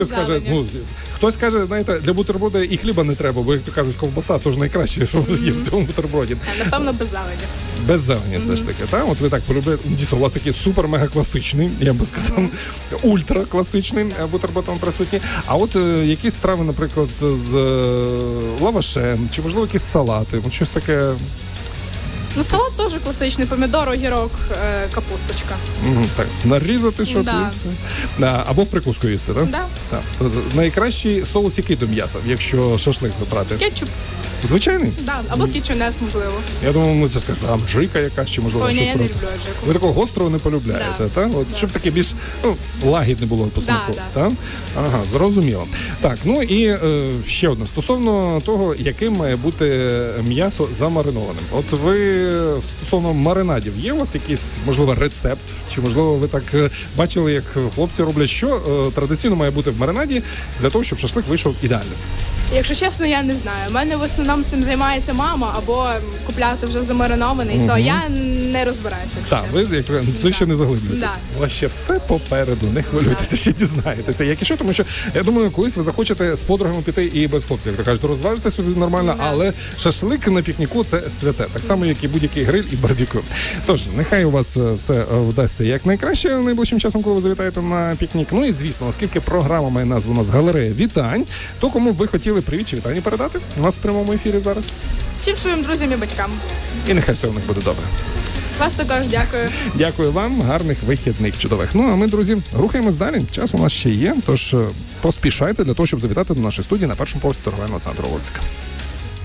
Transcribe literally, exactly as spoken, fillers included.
Скаже, ну, хтось каже, знаєте, для бутерброда і хліба не треба, бо, як то кажуть, ковбаса – то ж найкраще, що є в цьому бутерброді. Напевно, без зелені. Без зелені, все ж таки, так? От ви так полюбляєте. Дійсно, у вас такий супер-мега-класичний, я би сказав, mm-hmm. ультра-класичний бутерброд там присутній. А от е, якісь страви, наприклад, з е, лавашем, чи, можливо, якісь салати, от щось таке... Ну, салат теж класичний, помідор, огірок, е, капусточка. Угу, так, нарізати, щоб... Да. Да. Або в прикуску їсти, так? Да. Так. Найкращий соус який до м'яса, якщо шашлик брати? Кетчуп. Звичайний? Да. Або кетчунес, можливо. Я думаю, ми це скажемо, а джика якась, чи можливо... Ой, ні, я не проти? люблю аджику. Ви такого гострого не полюбляєте, да. так? От, да. Щоб таке більш ну, лагідне було по смаку, да, да. так? Ага, зрозуміло. Так, ну і е, ще одне. Стосовно того, яким має бути м'ясо замаринованим. От ви стосовно маринадів, є у вас якийсь, можливо, рецепт? Чи, можливо, ви так е, бачили, як хлопці роблять, що е, традиційно має бути в маринаді для того, щоб шашлик вийшов ідеальним? Якщо чесно, я не знаю. У мене в основному цим займається мама, або купляти вже замаринований, угу. то я не розбираюся. Так, ви, як ви да. ще не заглиблюєтесь. Да. У вас ще все попереду, не хвилюйтеся, да. ще дізнаєтеся. Як і що, тому що, я думаю, колись ви захочете з подругами піти і без хлопців, як то кажуть, розважити собі нормально, да. але шашлик на пікніку – це святе. Так само, як і будь-який гриль і барбекю. Тож, нехай у вас все вдасться як найкраще найближчим часом, коли ви завітаєте на пікнік. Ну і, звісно, оскільки програма має назву у нас «Галерея вітань», то кому б ви хотіли привіт чи вітання передати у нас в прямому ефірі зараз? Всім своїм друзям і батькам. І нехай все у них буде добре. Вас також дякую. Дякую вам, гарних вихідних чудових. Ну, а ми, друзі, рухаємось далі. Час у нас ще є, тож поспішайте для того, щоб завітати до нашої студії на першому поверсі торговельного центру Луцька.